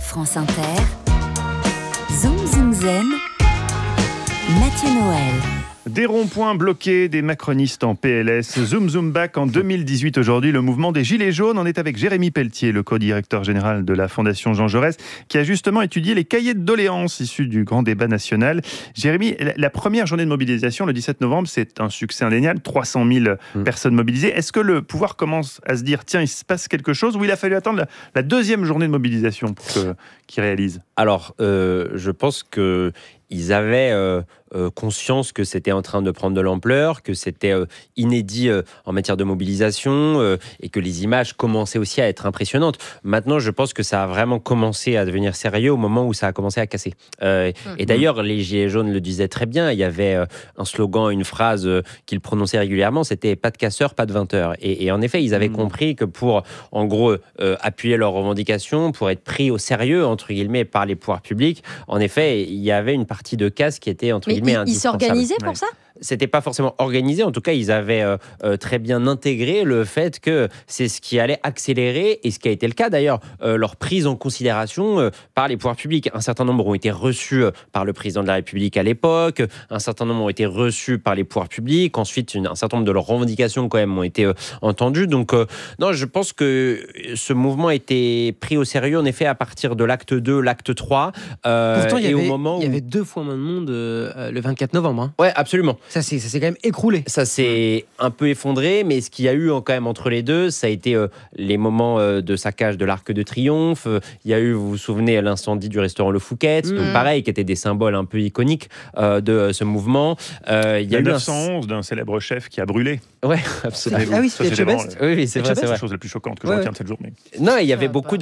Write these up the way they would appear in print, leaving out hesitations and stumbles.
France Inter, Zoom Zoom Zen, Mathieu Noël. Des ronds-points bloqués, des macronistes en PLS. Zoom Zoom Back en 2018 aujourd'hui. Le mouvement des Gilets jaunes. On est avec Jérémy Pelletier, le co-directeur général de la Fondation Jean Jaurès, qui a justement étudié les cahiers de doléances issus du grand débat national. Jérémy, la première journée de mobilisation, le 17 novembre, c'est un succès indéniable. 300 000 personnes mobilisées. Est-ce que le pouvoir commence à se dire, tiens, il se passe quelque chose, ou il a fallu attendre la deuxième journée de mobilisation pour qu'ils réalisent ? Alors, je pense qu'ils avaient conscience que c'était en train de prendre de l'ampleur, que c'était inédit en matière de mobilisation et que les images commençaient aussi à être impressionnantes. Maintenant, je pense que ça a vraiment commencé à devenir sérieux au moment où ça a commencé à casser. Et d'ailleurs, les Gilets jaunes le disaient très bien. Il y avait un slogan, une phrase qu'ils prononçaient régulièrement, c'était « pas de casseurs, pas de 20 heures ». Et en effet, ils avaient compris que pour, en gros, appuyer leurs revendications, pour être pris au sérieux, entre guillemets, par les pouvoirs publics, en effet, il y avait une partie de casse qui était, entre guillemets, indispensable. Ils s'organisaient pour ça ? C'était pas forcément organisé, en tout cas ils avaient très bien intégré le fait que c'est ce qui allait accélérer, et ce qui a été le cas d'ailleurs, leur prise en considération par les pouvoirs publics. Un certain nombre ont été reçus par le président de la République à l'époque, un certain nombre ont été reçus par les pouvoirs publics, ensuite un certain nombre de leurs revendications quand même ont été entendues. Donc non, je pense que ce mouvement a été pris au sérieux en effet à partir de l'acte 2, l'acte 3. Pourtant il y où... avait 2 fois moins de monde le 24 novembre. Hein. Ouais, absolument. Ça s'est quand même écroulé. Ça s'est un peu effondré, mais ce qu'il y a eu quand même entre les deux, ça a été les moments de saccage de l'Arc de Triomphe. Il y a eu, vous vous souvenez, l'incendie du restaurant Le Fouquet, donc pareil, qui étaient des symboles un peu iconiques de ce mouvement. Il y a eu 911 d'un célèbre chef qui a brûlé. Ouais, absolument. Ah oui, c'était Etchebest. Oui, c'est vrai. C'est la chose la plus choquante que je retiens de cette journée. Non, il y avait beaucoup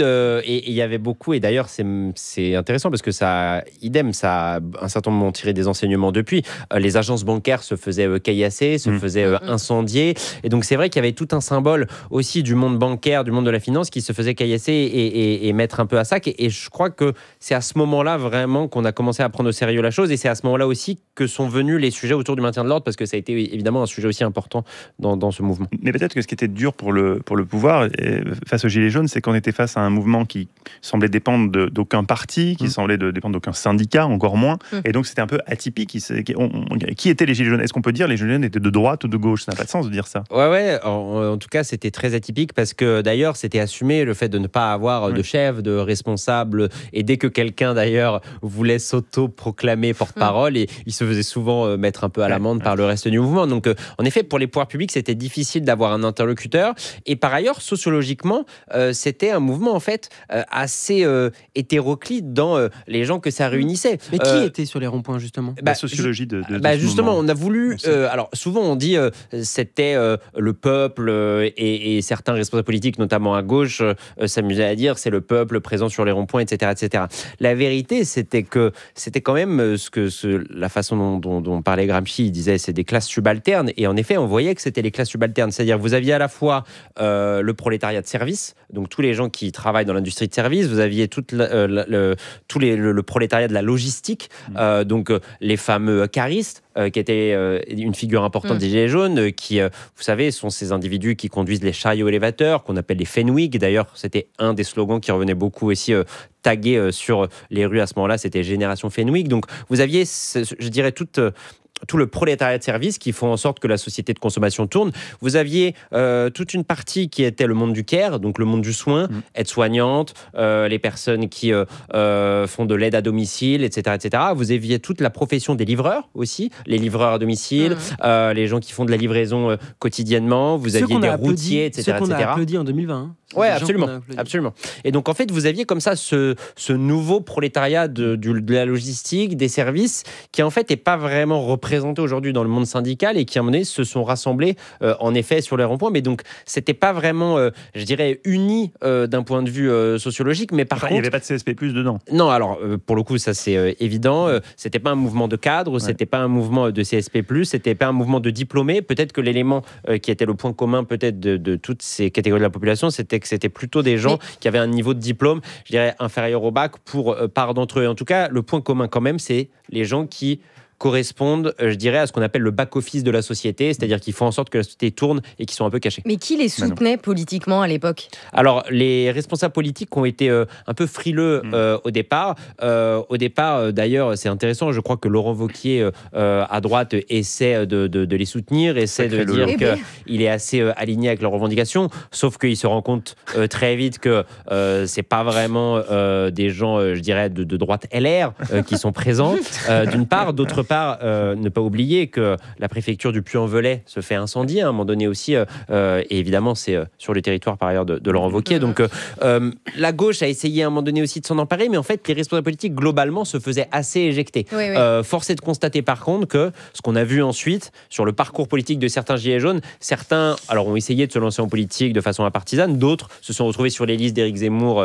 et d'ailleurs c'est intéressant parce que ça, idem, ça a un certain nombre ont tiré des enseignements depuis. Les agences bancaires se faisaient caillasser, se faisaient incendier, et donc c'est vrai qu'il y avait tout un symbole aussi du monde bancaire, du monde de la finance qui se faisait caillasser et mettre un peu à sac, et je crois que c'est à ce moment-là vraiment qu'on a commencé à prendre au sérieux la chose, et c'est à ce moment-là aussi que sont venus les sujets autour du maintien de l'ordre, parce que ça a été évidemment un sujet aussi important dans ce mouvement. Mais peut-être que ce qui était dur pour le pouvoir face aux Gilets jaunes, c'est qu'on était face à un mouvement qui semblait dépendre d'aucun parti, qui semblait dépendre d'aucun syndicat, encore moins, et donc c'était un peu atypique. Qui étaient les Gilets jaunes ? Est-ce qu'on peut dire les Gilets jaunes étaient de droite ou de gauche ? Ça n'a pas de sens de dire ça. Ouais. En tout cas, c'était très atypique parce que d'ailleurs, c'était assumé le fait de ne pas avoir de chef, de responsable. Et dès que quelqu'un d'ailleurs voulait s'auto-proclamer porte-parole, et il se faisait souvent mettre un peu à l'amende par le reste du mouvement. Donc, en effet, pour les pouvoirs publics, c'était difficile d'avoir un interlocuteur. Et par ailleurs, sociologiquement, c'était un mouvement en fait assez hétéroclite dans les gens que ça réunissait. Mais qui était sur les ronds-points justement ? La sociologie de justement, moment. on a voulu. Alors souvent, on dit c'était le peuple et certains responsables politiques, notamment à gauche, s'amusaient à dire c'est le peuple présent sur les ronds-points, etc., etc. La vérité, c'était que c'était quand même la façon dont parlait Gramsci. Il disait c'est des classes subalternes, et en effet, on voyait que c'était les classes subalternes. C'est-à-dire, vous aviez à la fois le prolétariat de service, donc tous les gens qui travaillent dans l'industrie de service. Vous aviez le prolétariat de la logistique, donc les fameux caristes, qui étaient une figure importante des Gilets jaunes, qui, vous savez, sont ces individus qui conduisent les chariots élévateurs, qu'on appelle les Fenwick. D'ailleurs, c'était un des slogans qui revenait beaucoup aussi tagué sur les rues à ce moment-là, c'était Génération Fenwick. Donc, vous aviez, je dirais, tout le prolétariat de service qui font en sorte que la société de consommation tourne. Vous aviez toute une partie qui était le monde du care, donc le monde du soin, aides-soignantes, les personnes qui font de l'aide à domicile, etc., etc. Vous aviez toute la profession des livreurs aussi, les livreurs à domicile, les gens qui font de la livraison quotidiennement. Vous aviez des routiers, etc., ceux qu'on a etc. applaudi en 2020. Hein. Ouais, absolument. Et donc en fait, vous aviez comme ça ce nouveau prolétariat de la logistique, des services, qui en fait n'est pas vraiment représenté aujourd'hui dans le monde syndical, et qui à un moment donné se sont rassemblés en effet sur les ronds-points. Mais donc c'était pas vraiment, je dirais, uni d'un point de vue sociologique. Mais par contre, il n'y avait pas de CSP+ dedans. Non, alors pour le coup, ça c'est évident. C'était pas un mouvement de cadre, c'était pas un mouvement de CSP+, c'était pas un mouvement de diplômés. Peut-être que l'élément qui était le point commun peut-être de toutes ces catégories de la population, c'était que c'était plutôt des gens qui avaient un niveau de diplôme, je dirais, inférieur au bac pour part d'entre eux. En tout cas, le point commun quand même, c'est les gens qui correspondent, je dirais, à ce qu'on appelle le back-office de la société, c'est-à-dire qu'ils font en sorte que la société tourne et qu'ils sont un peu cachés. Mais qui les soutenait politiquement à l'époque ? Alors, les responsables politiques ont été un peu frileux au départ. D'ailleurs, c'est intéressant, je crois que Laurent Wauquiez, à droite, essaie de les soutenir, essaie de dire qu'il est assez aligné avec leurs revendications, sauf qu'il se rend compte très vite que c'est pas vraiment des gens, je dirais, de droite LR qui sont présents, d'une part. D'autre part, ne pas oublier que la préfecture du Puy-en-Velay se fait incendier à un moment donné aussi, et évidemment, c'est sur le territoire par ailleurs de Laurent Wauquiez. Donc, la gauche a essayé à un moment donné aussi de s'en emparer, mais en fait, les responsables politiques, globalement, se faisaient assez éjecter. Oui. Force est de constater, par contre, que ce qu'on a vu ensuite, sur le parcours politique de certains Gilets jaunes, certains ont essayé de se lancer en politique de façon partisane, d'autres se sont retrouvés sur les listes d'Éric Zemmour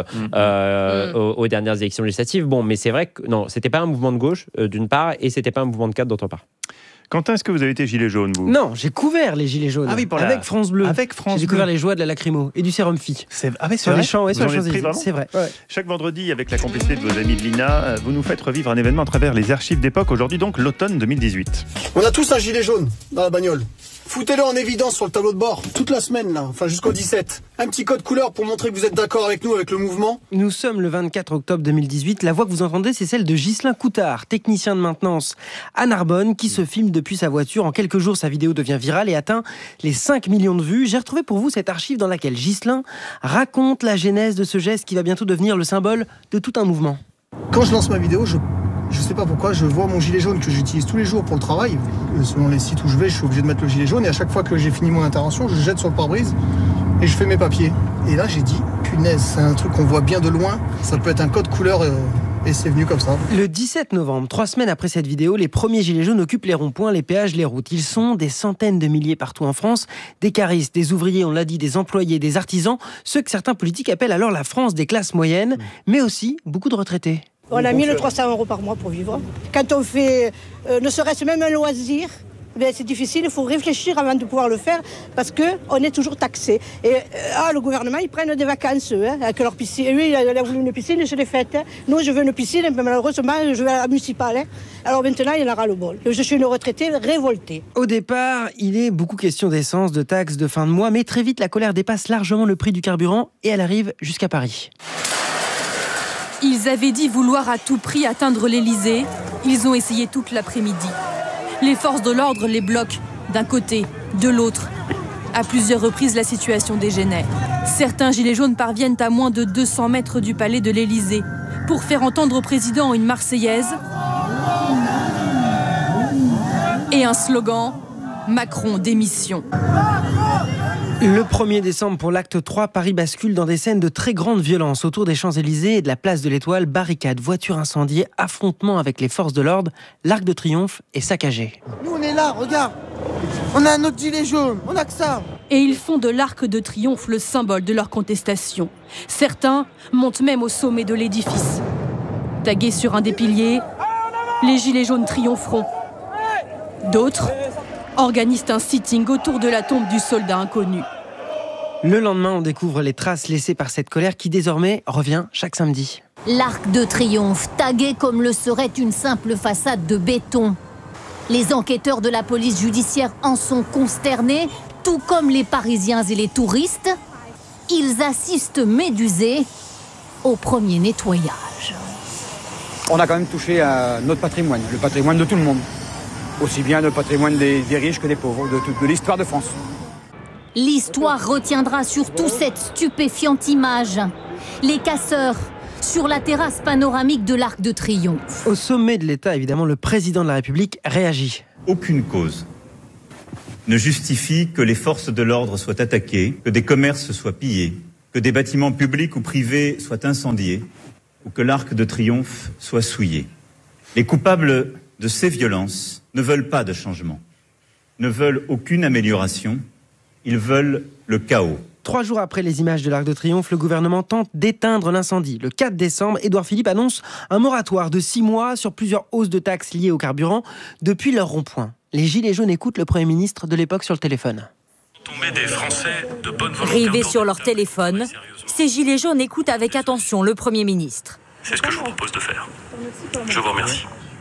aux dernières élections législatives. Bon, mais c'est vrai que non, c'était pas un mouvement de gauche, d'une part, et c'était pas un mouvement de cadre, d'autre part. Quentin, est-ce que vous avez été gilet jaune, vous ? Non, j'ai couvert les gilets jaunes. Ah oui, avec France Bleu. Avec France Bleu. J'ai découvert les joies de la lacrymo et du sérum phi. Sur les champs, sur les Champs-Élysées. C'est vrai. Ouais. Chaque vendredi, avec la complicité de vos amis de l'INA, vous nous faites revivre un événement à travers les archives d'époque. Aujourd'hui, donc, l'automne 2018. On a tous un gilet jaune dans la bagnole. Foutez-le en évidence sur le tableau de bord, toute la semaine, là, enfin jusqu'au 17. Un petit code couleur pour montrer que vous êtes d'accord avec nous, avec le mouvement. Nous sommes le 24 octobre 2018. La voix que vous entendez, c'est celle de Ghislain Coutard, technicien de maintenance à Narbonne, qui se filme depuis sa voiture. En quelques jours, sa vidéo devient virale et atteint les 5 millions de vues. J'ai retrouvé pour vous cette archive dans laquelle Ghislain raconte la genèse de ce geste qui va bientôt devenir le symbole de tout un mouvement. Quand je lance ma vidéo, je sais pas pourquoi, je vois mon gilet jaune que j'utilise tous les jours pour le travail. Selon les sites où je vais, je suis obligé de mettre le gilet jaune et à chaque fois que j'ai fini mon intervention, je jette sur le pare-brise et je fais mes papiers. Et là, j'ai dit, punaise, c'est un truc qu'on voit bien de loin, ça peut être un code couleur et c'est venu comme ça. Le 17 novembre, 3 semaines après cette vidéo, les premiers gilets jaunes occupent les ronds-points, les péages, les routes. Ils sont des centaines de milliers partout en France, des caristes, des ouvriers, on l'a dit, des employés, des artisans, ceux que certains politiques appellent alors la France des classes moyennes, mais aussi beaucoup de retraités. On a 1300 € par mois pour vivre. Quand on fait ne serait-ce même un loisir, c'est difficile, il faut réfléchir avant de pouvoir le faire parce qu'on est toujours taxé. Et le gouvernement, ils prennent des vacances avec leur piscine. Lui, il a voulu une piscine, je l'ai faite. Nous, je veux une piscine, mais malheureusement, je vais à la municipale. Alors maintenant, il en aura le bol. Je suis une retraitée révoltée. Au départ, il est beaucoup question d'essence, de taxes, de fin de mois, mais très vite, la colère dépasse largement le prix du carburant et elle arrive jusqu'à Paris. Ils avaient dit vouloir à tout prix atteindre l'Élysée. Ils ont essayé toute l'après-midi. Les forces de l'ordre les bloquent d'un côté, de l'autre. À plusieurs reprises, la situation dégénère. Certains gilets jaunes parviennent à moins de 200 mètres du palais de l'Élysée pour faire entendre au président une Marseillaise et un slogan « Macron démission ». Le 1er décembre, pour l'acte 3, Paris bascule dans des scènes de très grande violence autour des Champs-Élysées et de la place de l'Étoile. Barricades, voitures incendiées, affrontements avec les forces de l'ordre, l'Arc de Triomphe est saccagé. Nous, on est là, regarde. On a notre gilet jaune, on a que ça. Et ils font de l'Arc de Triomphe le symbole de leur contestation. Certains montent même au sommet de l'édifice. Tagués sur un des piliers, les gilets jaunes triompheront. D'autres organisent un sitting autour de la tombe du soldat inconnu. Le lendemain, on découvre les traces laissées par cette colère qui désormais revient chaque samedi. L'Arc de Triomphe, tagué comme le serait une simple façade de béton. Les enquêteurs de la police judiciaire en sont consternés, tout comme les Parisiens et les touristes. Ils assistent médusés au premier nettoyage. On a quand même touché à notre patrimoine, le patrimoine de tout le monde. Aussi bien le patrimoine des riches que des pauvres, de l'histoire de France. L'histoire retiendra surtout cette stupéfiante image. Les casseurs sur la terrasse panoramique de l'Arc de Triomphe. Au sommet de l'État, évidemment, le président de la République réagit. Aucune cause ne justifie que les forces de l'ordre soient attaquées, que des commerces soient pillés, que des bâtiments publics ou privés soient incendiés, ou que l'Arc de Triomphe soit souillé. Les coupables de ces violences ne veulent pas de changement, ne veulent aucune amélioration, ils veulent le chaos. 3 jours après les images de l'Arc de Triomphe, le gouvernement tente d'éteindre l'incendie. Le 4 décembre, Édouard Philippe annonce un moratoire de 6 mois sur plusieurs hausses de taxes liées au carburant depuis leur rond-point. Les Gilets jaunes écoutent le Premier ministre de l'époque sur le téléphone. On met des Français de bonne volonté. Rivés sur leur téléphone, ces Gilets jaunes écoutent avec attention le Premier ministre. C'est ce que je vous propose de faire. Je vous remercie.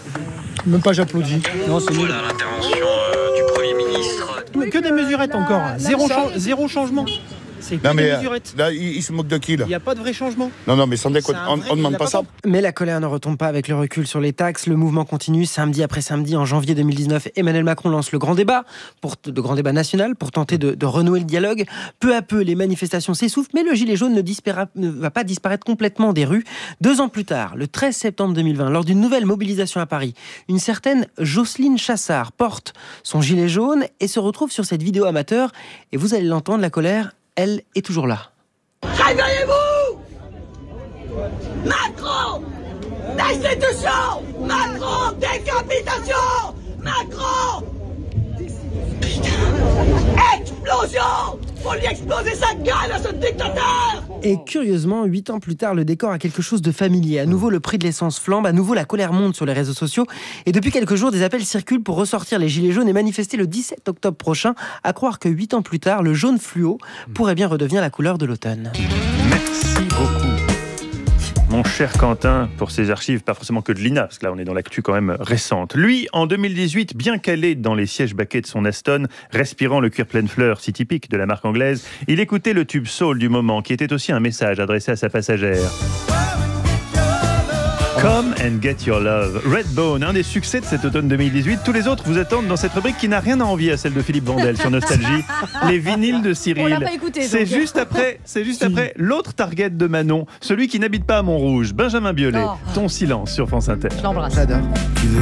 Même pas j'applaudis. Non, c'est nul. Voilà l'intervention du Premier ministre. Que des mesurettes encore. Zéro changement. C'est que des mesurettes. Là, il se moque de qui, là? Il n'y a pas de vrai changement. Non, mais sans déconner, on ne demande pas ça. Mais la colère ne retombe pas avec le recul sur les taxes. Le mouvement continue. Samedi après samedi, en janvier 2019, Emmanuel Macron lance le grand débat national pour tenter de renouer le dialogue. Peu à peu, les manifestations s'essoufflent, mais le gilet jaune ne va pas disparaître complètement des rues. 2 ans plus tard, le 13 septembre 2020, lors d'une nouvelle mobilisation à Paris, une certaine Jocelyne Chassard porte son gilet jaune et se retrouve sur cette vidéo amateur. Et vous allez l'entendre, la colère, elle est toujours là. Réveillez-vous! Macron! Destitution! Macron! Décapitation! Macron! Putain! Explosion! Faut lui exploser sa gueule à ce dictateur! Et curieusement, 8 ans plus tard, le décor a quelque chose de familier. À nouveau, le prix de l'essence flambe, à nouveau, la colère monte sur les réseaux sociaux. Et depuis quelques jours, des appels circulent pour ressortir les gilets jaunes et manifester le 17 octobre prochain, à croire que 8 ans plus tard, le jaune fluo pourrait bien redevenir la couleur de l'automne. Merci beaucoup, mon cher Quentin, pour ces archives, pas forcément que de l'INA, parce que là on est dans l'actu quand même récente. Lui, en 2018, bien calé dans les sièges baquets de son Aston, respirant le cuir pleine fleur, si typique de la marque anglaise, il écoutait le tube soul du moment, qui était aussi un message adressé à sa passagère. Come and get your love. Redbone, un des succès de cet automne 2018. Tous les autres vous attendent dans cette rubrique qui n'a rien à envier à celle de Philippe Vandel sur Nostalgie. Les vinyles de Cyril. On l'a pas écouté. C'est juste après l'autre target de Manon, celui qui n'habite pas à Montrouge, Benjamin Biolay. Oh. Ton silence sur France Inter. Je l'embrasse. J'adore. Tu veux